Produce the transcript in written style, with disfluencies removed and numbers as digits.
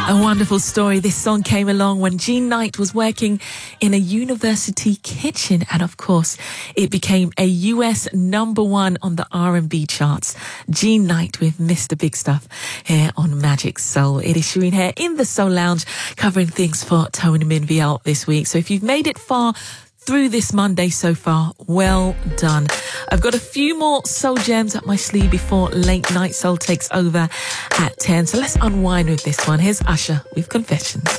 A wonderful story. This song came along when Jean Knight was working in a university kitchen, and of course it became a US #1 on the R&B charts. Jean Knight with Mr. Big Stuff here on Magic Soul. It is Shireen here in the Soul Lounge covering things for Tony Minville this week. So if you've made it far through this Monday so far, well done. I've got a few more soul gems up my sleeve before late night soul takes over at 10. So let's unwind with this one. Here's Usher with Confessions.